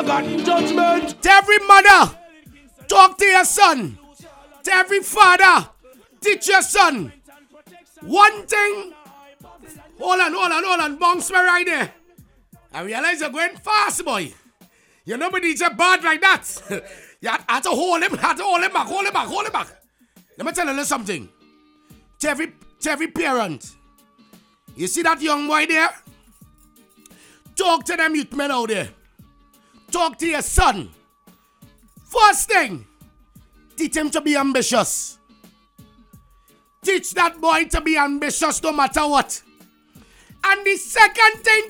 forgotten judgment. To every mother, talk to your son. To every father, teach your son. One thing. Hold on. Bounce me right there. I realize you're going fast, boy. You know, but he's a bad like that. You had to hold him back. Let me tell you something. To every parent, you see that young boy there? Talk to them youth men out there. Talk to your son. First thing, teach him to be ambitious. Teach that boy to be ambitious no matter what. And the second thing